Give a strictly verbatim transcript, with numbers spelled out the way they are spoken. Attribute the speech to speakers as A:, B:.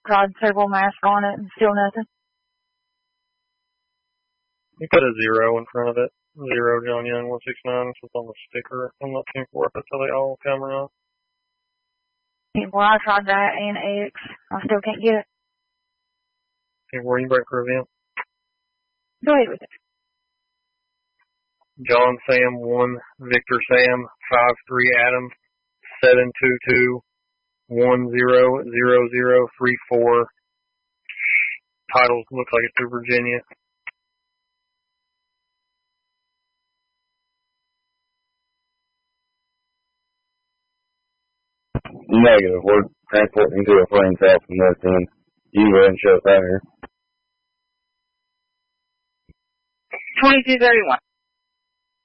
A: tried several masks on it and still nothing.
B: You put a zero in front of it. Zero John Young one six nine. It's on the sticker. I'm not too sure if that's how they all come or not.
A: Well, I tried that and X. I still can't get it.
B: Okay, where you break for event?
A: Go ahead with it.
B: John Sam one, Victor Sam five three Adam seven two two one zero zero zero three four. Title looks like it's through Virginia.
C: Negative. We're transporting to a friend's house from North End. You can go ahead and show us out here.
A: twenty-two thirty-one.